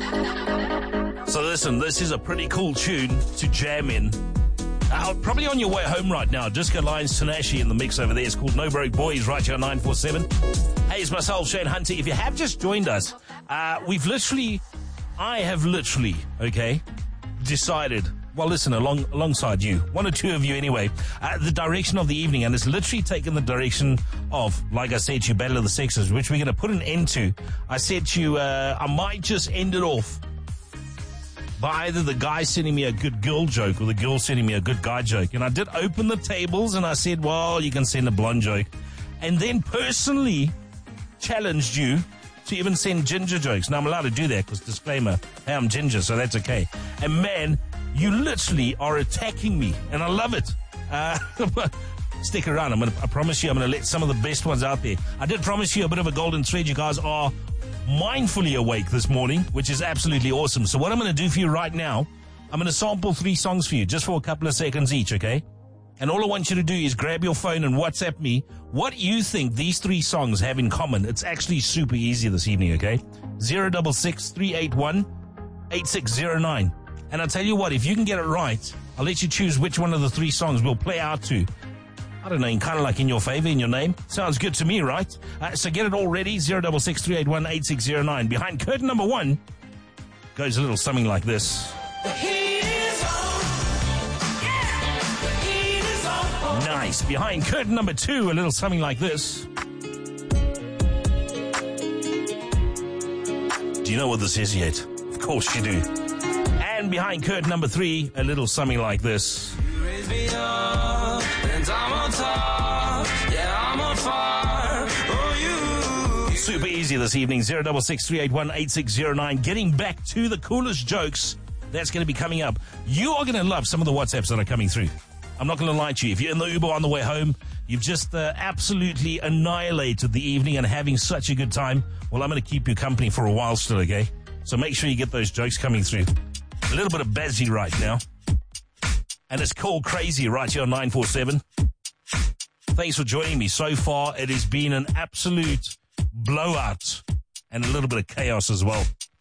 So listen, this is a pretty cool tune to jam in. Probably on your way home right now. Disco Lions Tanashi in the mix over there. It's called No Broke Boys right here on 947. Hey, it's myself, Shane Hunter. If you have just joined us, I have literally, okay, decided, well, listen, alongside you, one or two of you anyway, the direction of the evening, and it's literally taken the direction of, like I said to you, Battle of the Sexes, which we're going to put an end to. I said to you, I might just end it off by either the guy sending me a good girl joke or the girl sending me a good guy joke. And I did open the tables and I said, well, you can send a blonde joke. And then personally challenged you to even send ginger jokes. Now, I'm allowed to do that because, disclaimer, hey, I'm ginger, so that's okay. And man, you literally are attacking me, and I love it. Stick around. I promise you I'm going to let some of the best ones out there. I did promise you a bit of a golden thread. You guys are mindfully awake this morning, which is absolutely awesome. So what I'm going to do for you right now, I'm going to sample 3 songs for you just for a couple of seconds each, okay? And all I want you to do is grab your phone and WhatsApp me what you think these 3 songs have in common. It's actually super easy this evening, okay? 066 381 8609. And I'll tell you what, if you can get it right, I'll let you choose which one of the 3 songs we'll play out to. I don't know, kind of like in your favor, in your name. Sounds good to me, right? So get it all ready, 066 381 8609. Behind curtain number 1 goes a little something like this. The heat is on. Yeah. The heat is on. Nice. Behind curtain number 2, a little something like this. Do you know what this is yet? Of course you do. And behind curtain number 3, a little something like this. You raise me up, and I'm on top. Yeah, I'm on fire. Oh, you. Super easy this evening, 066 381 8609. Getting back to the coolest jokes. That's going to be coming up. You are going to love some of the WhatsApps that are coming through. I'm not going to lie to you. If you're in the Uber on the way home, you've just absolutely annihilated the evening and having such a good time. Well, I'm going to keep you company for a while still, okay? So make sure you get those jokes coming through. A little bit of Bazzy right now. And it's called Crazy right here on 947. Thanks for joining me. So far, it has been an absolute blowout and a little bit of chaos as well.